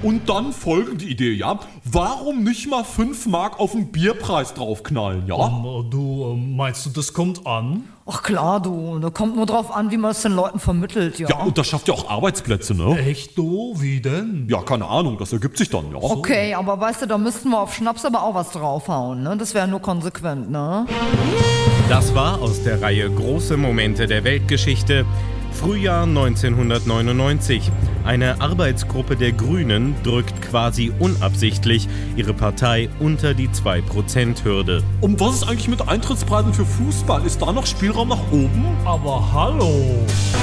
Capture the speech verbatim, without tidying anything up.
Und dann folgende Idee, ja? Warum nicht mal fünf Mark auf den Bierpreis draufknallen, ja? Um, du, meinst du, das kommt an? Ach klar, du, da kommt nur drauf an, wie man es den Leuten vermittelt, ja. Ja, und das schafft ja auch Arbeitsplätze, ne? Echt, du? Wie denn? Ja, keine Ahnung, das ergibt sich dann, ja. Okay, aber weißt du, da müssten wir auf Schnaps aber auch was draufhauen, ne? Das wäre nur konsequent, ne? Das war aus der Reihe Große Momente der Weltgeschichte. Frühjahr neunzehnhundertneunundneunzig. Eine Arbeitsgruppe der Grünen drückt quasi unabsichtlich ihre Partei unter die zwei Prozent Hürde. Und was ist eigentlich mit Eintrittspreisen für Fußball? Ist da noch Spielraum nach oben? Aber hallo!